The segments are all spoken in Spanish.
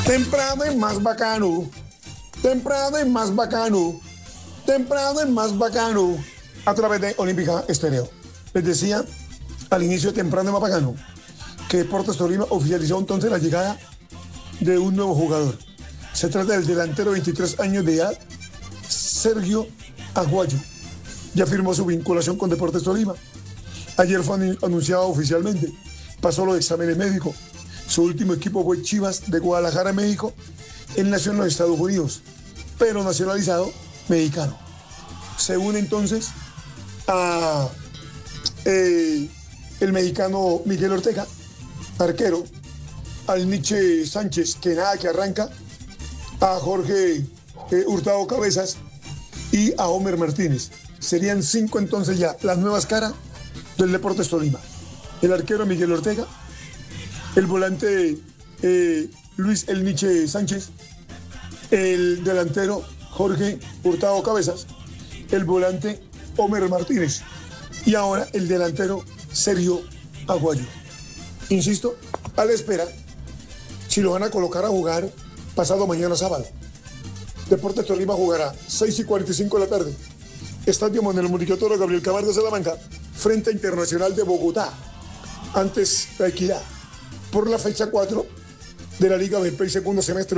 Temprano y más bacano. Temprano y más bacano. Temprano y más bacano. A través de Olímpica Estéreo. Les decía al inicio de Temprano y más bacano que Deportes Tolima oficializó entonces la llegada de un nuevo jugador. Se trata del delantero de 23 años de edad, Sergio Aguayo. Ya firmó su vinculación con Deportes Tolima. Ayer fue anunciado oficialmente. Pasó los exámenes médicos. Su último equipo fue Chivas de Guadalajara, México. Él nació en los Estados Unidos, pero nacionalizado mexicano. Se une entonces a el mexicano Miguel Ortega, arquero, al Nietzsche Sánchez, que nada que arranca, a Jorge Hurtado Cabezas y a Homer Martínez. Serían 5 entonces ya las nuevas caras del Deportes Tolima. El arquero Miguel Ortega, el volante Luis El Nietzsche Sánchez, el delantero Jorge Hurtado Cabezas, el volante Homer Martínez y ahora el delantero Sergio Aguayo. Insisto, a la espera si lo van a colocar a jugar pasado mañana sábado. Deportes Tolima jugará 6:45 de la tarde. Estadio Manuel Murillo Toro Gabriel Camargo de Salamanca, frente a Internacional de Bogotá. Antes La Equidad, por la fecha 4 de la Liga BP segundo semestre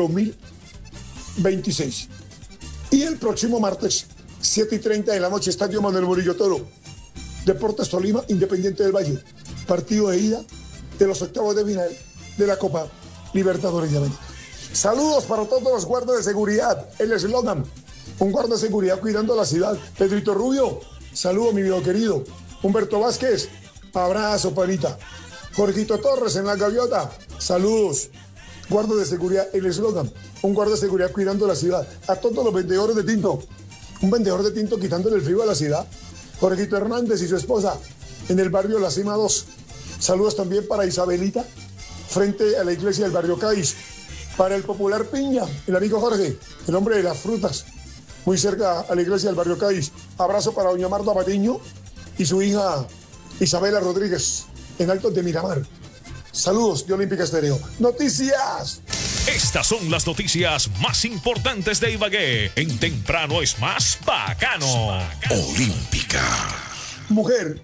2026. Y el próximo martes, 7:30 de la noche, Estadio Manuel Murillo Toro, Deportes Tolima, Independiente del Valle, partido de ida de los octavos de final de la Copa Libertadores de América. Saludos para todos los guardas de seguridad. El eslogan: un guarda de seguridad cuidando la ciudad. Pedrito Rubio, saludo mi video querido. Humberto Vázquez, abrazo panita. Jorgito Torres en la gaviota, saludos. Guarda de seguridad, el eslogan: un guarda de seguridad cuidando la ciudad. A todos los vendedores de tinto, un vendedor de tinto quitándole el frío a la ciudad. Jorgito Hernández y su esposa en el barrio La Cima 2. Saludos también para Isabelita, frente a la iglesia del barrio Cádiz. Para el popular Piña, el amigo Jorge, el hombre de las frutas, muy cerca a la iglesia del barrio Cádiz. Abrazo para doña Marta Patiño y su hija Isabela Rodríguez, en Altos de Miramar. Saludos de Olímpica Estéreo. ¡Noticias! Estas son las noticias más importantes de Ibagué. En Temprano es más bacano. Olímpica. Mujer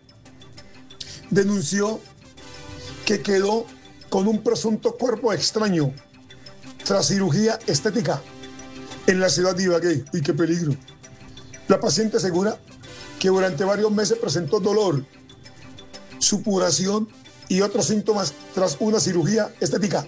denunció que quedó con un presunto cuerpo extraño tras cirugía estética en la ciudad de Ibagué. ¡Uy, qué peligro! La paciente asegura que durante varios meses presentó dolor, supuración y otros síntomas tras una cirugía estética.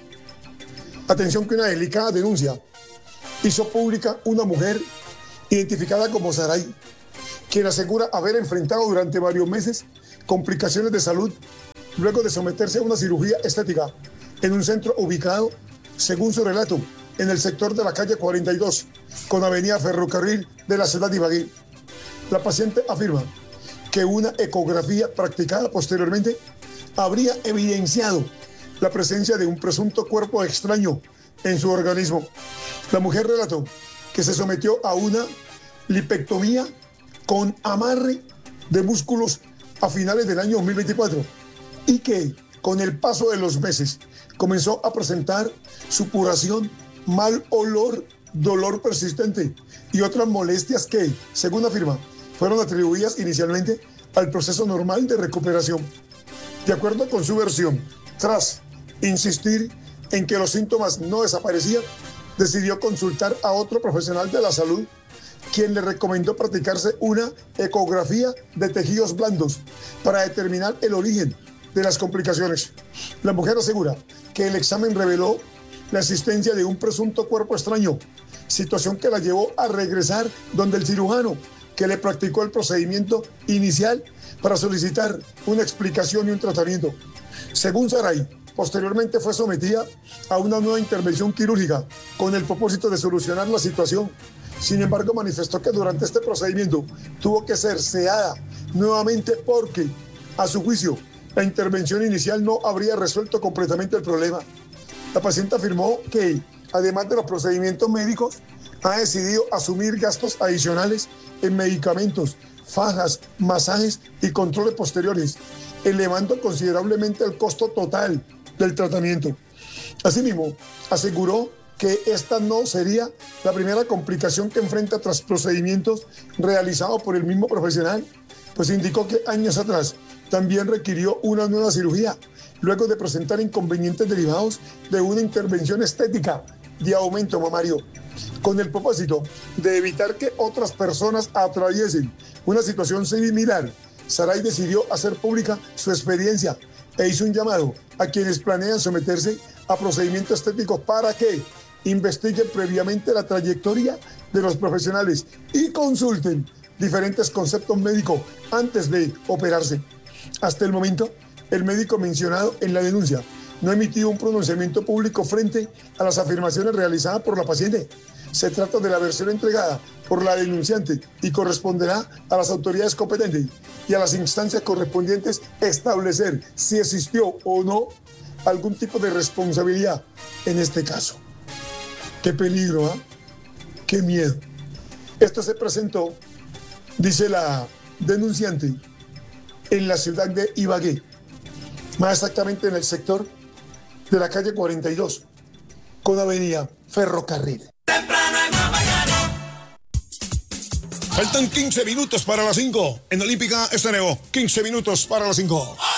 Atención que una delicada denuncia hizo pública una mujer identificada como Saray, quien asegura haber enfrentado durante varios meses complicaciones de salud luego de someterse a una cirugía estética en un centro ubicado, según su relato, en el sector de la calle 42, con avenida Ferrocarril de la ciudad de Ibagué. La paciente afirma que una ecografía practicada posteriormente habría evidenciado la presencia de un presunto cuerpo extraño en su organismo. La mujer relató que se sometió a una lipectomía con amarre de músculos a finales del año 2024 y que con el paso de los meses comenzó a presentar supuración, mal olor, dolor persistente y otras molestias que, según afirma, fueron atribuidas inicialmente al proceso normal de recuperación. De acuerdo con su versión, tras insistir en que los síntomas no desaparecían, decidió consultar a otro profesional de la salud, quien le recomendó practicarse una ecografía de tejidos blandos para determinar el origen de las complicaciones. La mujer asegura que el examen reveló la existencia de un presunto cuerpo extraño, situación que la llevó a regresar donde el cirujano que le practicó el procedimiento inicial para solicitar una explicación y un tratamiento. Según Saray, posteriormente fue sometida a una nueva intervención quirúrgica con el propósito de solucionar la situación. Sin embargo, manifestó que durante este procedimiento tuvo que ser sedada nuevamente porque, a su juicio, la intervención inicial no habría resuelto completamente el problema. La paciente afirmó que, además de los procedimientos médicos, ha decidido asumir gastos adicionales en medicamentos, fajas, masajes y controles posteriores, elevando considerablemente el costo total del tratamiento. Asimismo, aseguró que esta no sería la primera complicación que enfrenta tras procedimientos realizados por el mismo profesional, pues indicó que años atrás también requirió una nueva cirugía, luego de presentar inconvenientes derivados de una intervención estética de aumento mamario, con el propósito de evitar que otras personas atraviesen una situación similar. Saray decidió hacer pública su experiencia e hizo un llamado a quienes planean someterse a procedimientos estéticos para que investiguen previamente la trayectoria de los profesionales y consulten diferentes conceptos médicos antes de operarse. Hasta el momento, el médico mencionado en la denuncia no ha emitido un pronunciamiento público frente a las afirmaciones realizadas por la paciente. Se trata de la versión entregada por la denunciante y corresponderá a las autoridades competentes y a las instancias correspondientes establecer si existió o no algún tipo de responsabilidad en este caso. Qué peligro, ¿ah? Qué miedo. Esto se presentó, dice la denunciante, en la ciudad de Ibagué, más exactamente en el sector de la calle 42, con avenida Ferrocarril. Faltan 15 minutos para las 5. En Olímpica Estéreo, 15 minutos para las 5.